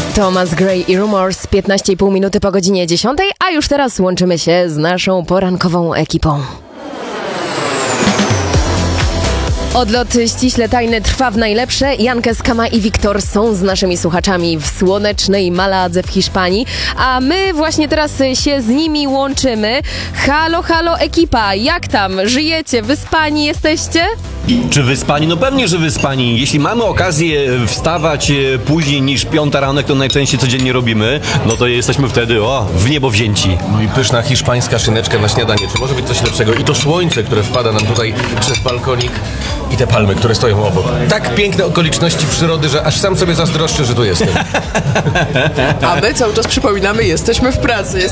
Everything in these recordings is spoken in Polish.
Thomas Gray i Rumors, 15,5 minuty po godzinie 10, a już teraz łączymy się z naszą porankową ekipą. Odlot ściśle tajny trwa w najlepsze. Jankę, Skama i Wiktor są z naszymi słuchaczami w słonecznej Maladze w Hiszpanii, a my właśnie teraz się z nimi łączymy. Halo, halo ekipa, jak tam? Żyjecie? Wyspani jesteście? Czy wyspani? No pewnie, że wyspani. Jeśli mamy okazję wstawać później niż 5 rano, jak to najczęściej codziennie robimy, no to jesteśmy wtedy, w niebo wzięci. No i pyszna hiszpańska szyneczka na śniadanie. Czy może być coś lepszego? I to słońce, które wpada nam tutaj przez balkonik i te palmy, które stoją obok. Tak piękne okoliczności przyrody, że aż sam sobie zazdroszczę, że tu jestem. A my cały czas przypominamy, jesteśmy w pracy.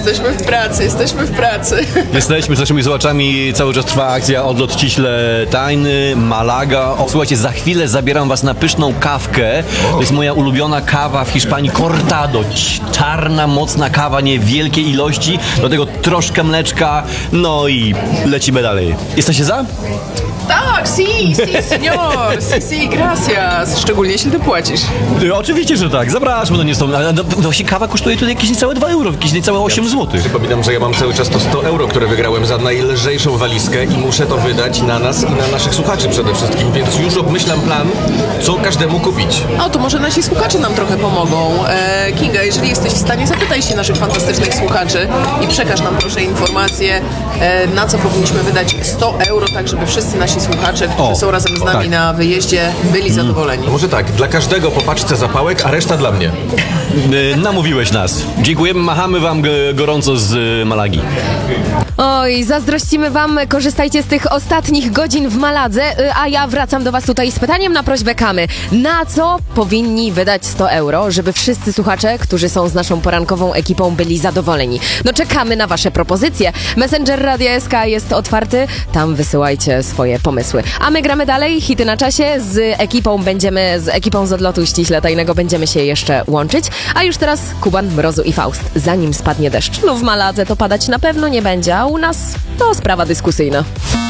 Jesteśmy z naszymi słuchaczami, cały czas trwa akcja Odlot ściśle tajny, Malaga. Słuchajcie, za chwilę zabieram was na pyszną kawkę. To jest moja ulubiona kawa w Hiszpanii, Cortado. Czarna, mocna kawa, niewielkiej ilości, do tego troszkę mleczka, no i lecimy dalej. Jesteście za? Tak, sí, señor, sí, gracias. Szczególnie jeśli ty płacisz. Oczywiście, że tak. Zapraszam, no nie są. Właśnie kawa kosztuje tutaj jakieś niecałe 2 euro, jakieś niecałe 8 zł. Przypominam, że ja mam cały czas to 100 euro, które wygrałem za najlżejszą walizkę i muszę to wydać na nas i na naszych słuchaczy przede wszystkim, więc już obmyślam plan, co każdemu kupić. O, to może nasi słuchacze nam trochę pomogą. Kinga, jeżeli jesteś w stanie, zapytaj się naszych fantastycznych słuchaczy i przekaż nam proszę informację, na co powinniśmy wydać 100 euro, tak żeby wszyscy nasi słuchacze, którzy są razem z nami na wyjeździe, byli zadowoleni. No może tak, dla każdego po paczce zapałek, a reszta dla mnie. Namówiłeś nas. Dziękujemy, machamy wam gorąco z Malagi. Oj, zazdrościmy wam, korzystajcie z tych ostatnich godzin w Maladze, a ja wracam do was tutaj z pytaniem na prośbę Kamy. Na co powinni wydać 100 euro, żeby wszyscy słuchacze, którzy są z naszą porankową ekipą, byli zadowoleni? No czekamy na wasze propozycje. Messenger Radia SK jest otwarty, tam wysyłajcie swoje pomysły. A my gramy dalej, hity na czasie, z ekipą z Odlotu ściśle tajnego będziemy się jeszcze łączyć. A już teraz Kuban, Mrozu i Faust, zanim spadnie deszcz. No w Maladze to padać na pewno nie będzie, a u nas to sprawa dyskusyjna.